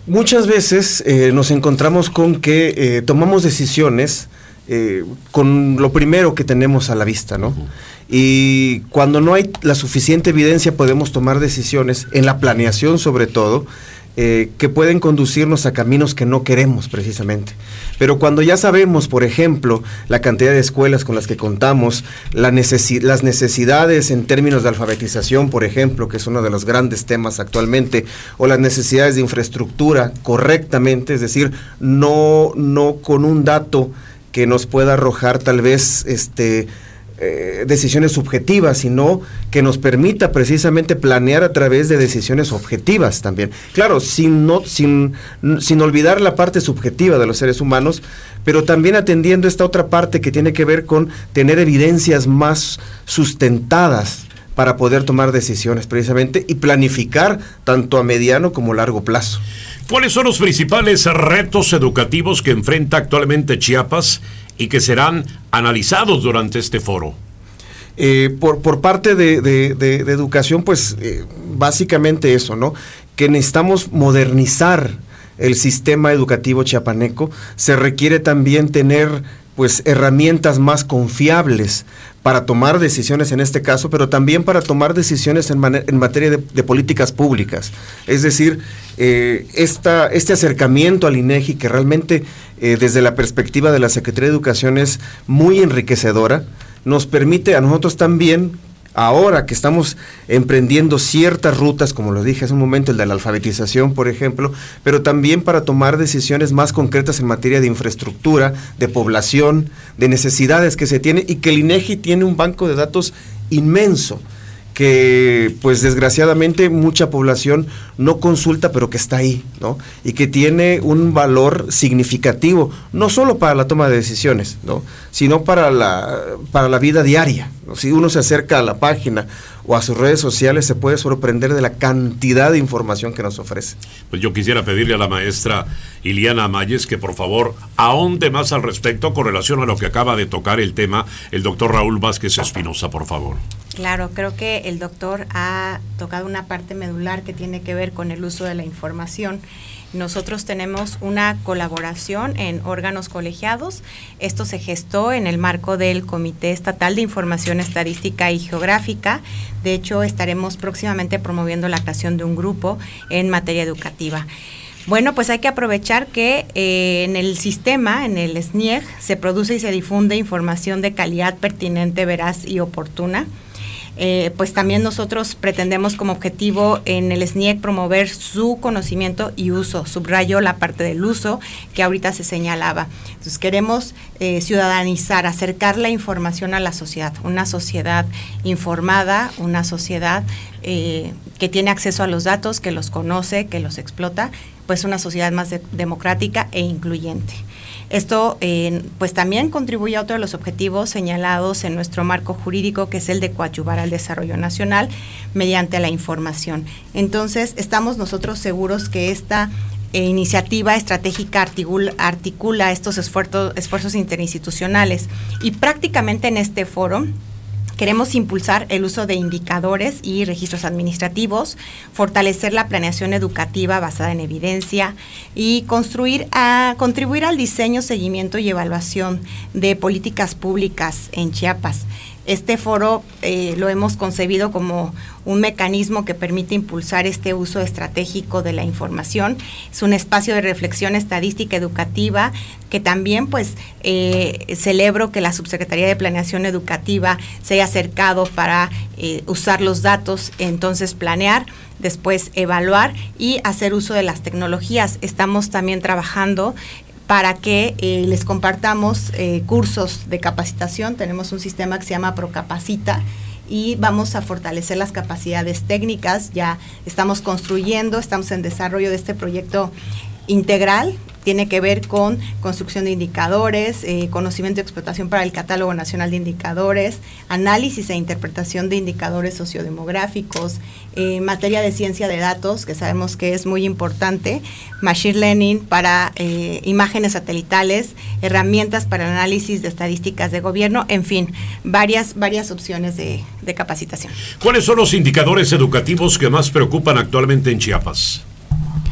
Muchas veces nos encontramos con que tomamos decisiones con lo primero que tenemos a la vista, ¿no? Y cuando no hay la suficiente evidencia podemos tomar decisiones, en la planeación sobre todo, que pueden conducirnos a caminos que no queremos precisamente. Pero cuando ya sabemos, por ejemplo, la cantidad de escuelas con las que contamos, las necesidades en términos de alfabetización, por ejemplo, que es uno de los grandes temas actualmente, o las necesidades de infraestructura correctamente, es decir, no con un dato que nos pueda arrojar tal vez decisiones subjetivas, sino que nos permita precisamente planear a través de decisiones objetivas también. Claro, sin olvidar la parte subjetiva de los seres humanos, pero también atendiendo esta otra parte que tiene que ver con tener evidencias más sustentadas para poder tomar decisiones precisamente y planificar tanto a mediano como largo plazo. ¿Cuáles son los principales retos educativos que enfrenta actualmente Chiapas y que serán analizados durante este foro? Por parte de educación, pues básicamente eso, ¿no? Que necesitamos modernizar el sistema educativo chiapaneco. Se requiere también tener pues herramientas más confiables para tomar decisiones en este caso, pero también para tomar decisiones en materia de políticas públicas. Es decir, este acercamiento al INEGI, que realmente desde la perspectiva de la Secretaría de Educación es muy enriquecedora, nos permite a nosotros también, ahora que estamos emprendiendo ciertas rutas, como lo dije hace un momento, el de la alfabetización, por ejemplo, pero también para tomar decisiones más concretas en materia de infraestructura, de población, de necesidades que se tienen, y que el INEGI tiene un banco de datos inmenso, que pues desgraciadamente mucha población no consulta, pero que está ahí, ¿no? Y que tiene un valor significativo, no solo para la toma de decisiones, ¿no? Sino para la vida diaria, ¿no? Si uno se acerca a la página o a sus redes sociales, se puede sorprender de la cantidad de información que nos ofrece. Pues yo quisiera pedirle a la maestra Iliana Mayes que por favor ahonde más al respecto con relación a lo que acaba de tocar el tema el doctor Raúl Vázquez Espinosa, por favor. Claro, creo que el doctor ha tocado una parte medular que tiene que ver con el uso de la información. Nosotros tenemos una colaboración en órganos colegiados. Esto se gestó en el marco del Comité Estatal de Información Estadística y Geográfica. De hecho, estaremos próximamente promoviendo la creación de un grupo en materia educativa. Bueno, pues hay que aprovechar que en el sistema, en el SNIEG, se produce y se difunde información de calidad pertinente, veraz y oportuna. Pues también nosotros pretendemos como objetivo en el SNIEG promover su conocimiento y uso. Subrayo la parte del uso que ahorita se señalaba. Entonces queremos ciudadanizar, acercar la información a la sociedad, una sociedad informada, una sociedad que tiene acceso a los datos, que los conoce, que los explota, pues una sociedad más democrática e incluyente. Esto pues también contribuye a otro de los objetivos señalados en nuestro marco jurídico, que es el de coadyuvar al desarrollo nacional mediante la información. Entonces, estamos nosotros seguros que esta iniciativa estratégica articula estos esfuerzos interinstitucionales, y prácticamente en este foro queremos impulsar el uso de indicadores y registros administrativos, fortalecer la planeación educativa basada en evidencia y contribuir al diseño, seguimiento y evaluación de políticas públicas en Chiapas. Este foro lo hemos concebido como un mecanismo que permite impulsar este uso estratégico de la información. Es un espacio de reflexión estadística educativa que también pues celebro que la Subsecretaría de Planeación Educativa se haya acercado para usar los datos, entonces planear, después evaluar y hacer uso de las tecnologías. Estamos también trabajando para que les compartamos cursos de capacitación. Tenemos un sistema que se llama Procapacita y vamos a fortalecer las capacidades técnicas. Ya estamos construyendo, estamos en desarrollo de este proyecto integral. Tiene que ver con construcción de indicadores, conocimiento y explotación para el Catálogo Nacional de Indicadores, análisis e interpretación de indicadores sociodemográficos, materia de ciencia de datos, que sabemos que es muy importante, machine learning para imágenes satelitales, herramientas para el análisis de estadísticas de gobierno, en fin, varias opciones de capacitación. ¿Cuáles son los indicadores educativos que más preocupan actualmente en Chiapas?